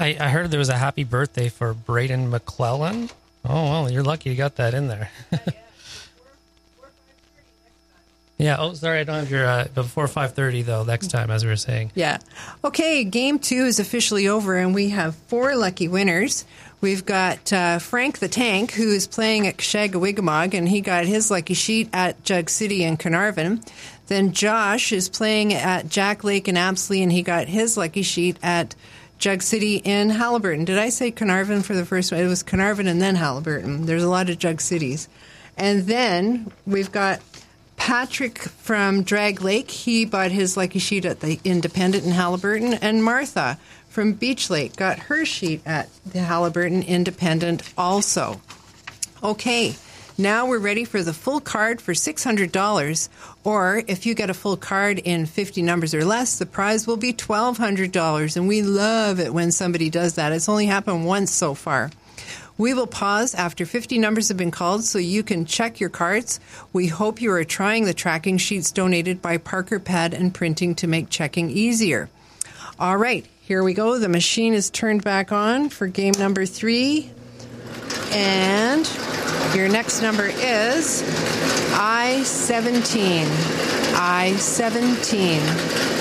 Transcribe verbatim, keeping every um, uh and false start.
I, I heard there was a happy birthday for Braden McClellan. Oh, well, you're lucky you got that in there. Yeah. Oh, sorry. I don't have your uh, before five thirty though. Next time, as we were saying. Yeah. Okay. Game two is officially over, and we have four lucky winners. We've got uh, Frank the Tank, who is playing at Shagawigamog, and he got his lucky sheet at Jug City in Carnarvon. Then Josh is playing at Jack Lake in Apsley, and he got his lucky sheet at Jug City in Haliburton. Did I say Carnarvon for the first one? It was Carnarvon and then Haliburton. There's a lot of Jug Cities. And then we've got Patrick from Drag Lake. He bought his lucky sheet at the Independent in Haliburton. And Martha from Beach Lake got her sheet at the Haliburton Independent also. Okay, now we're ready for the full card for six hundred dollars. Or if you get a full card in fifty numbers or less, the prize will be twelve hundred dollars. And we love it when somebody does that. It's only happened once so far. We will pause after fifty numbers have been called so you can check your cards. We hope you are trying the tracking sheets donated by Parker Pad and Printing to make checking easier. All right, here we go. The machine is turned back on for game number three. And your next number is I seventeen. I seventeen.